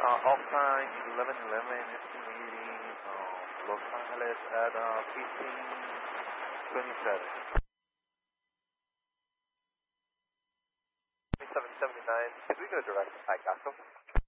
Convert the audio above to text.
Alpine 1111 estimating Los Angeles at 1527. 2779, could we go direct to Picasso?